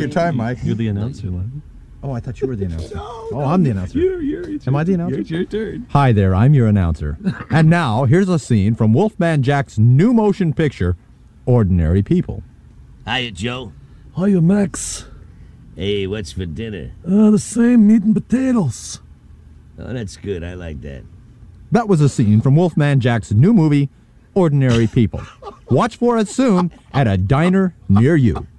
your time, Mike. You're the announcer, Len. Oh, I thought you were the announcer. Oh, I'm the announcer. Am I the announcer? It's your turn. Hi there, I'm your announcer. And now, here's a scene from Wolfman Jack's new motion picture, Ordinary People. Hiya, Joe. Hiya, Max. Hey, what's for dinner? The same meat and potatoes. Oh, that's good. I like that. That was a scene from Wolfman Jack's new movie, Ordinary People. Watch for it soon at a diner near you.